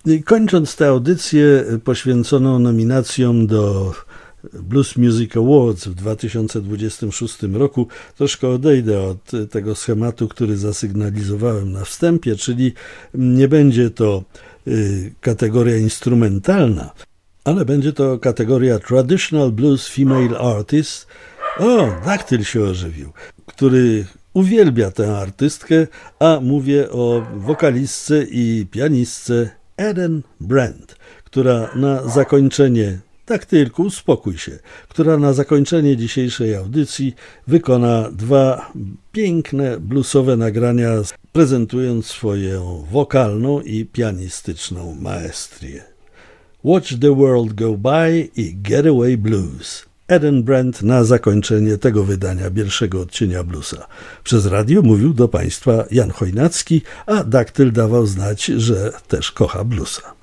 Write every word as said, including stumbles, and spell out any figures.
Kończąc tę audycję poświęconą nominacjom do Blues Music Awards w dwa tysiące dwudziestym szóstym roku, troszkę odejdę od tego schematu, który zasygnalizowałem na wstępie, czyli nie będzie to kategoria instrumentalna, ale będzie to kategoria Traditional Blues Female Artist. O, daktyl się ożywił, który uwielbia tę artystkę, a mówię o wokalistce i pianistce Eden Brand, która na zakończenie, daktylku, uspokój się, która na zakończenie dzisiejszej audycji wykona dwa piękne bluesowe nagrania, prezentując swoją wokalną i pianistyczną maestrię. Watch the World Go By i Getaway Blues. Eden Brand na zakończenie tego wydania pierwszego odcienia bluesa. Przez radio mówił do Państwa Jan Chojnacki, a daktyl dawał znać, że też kocha bluesa.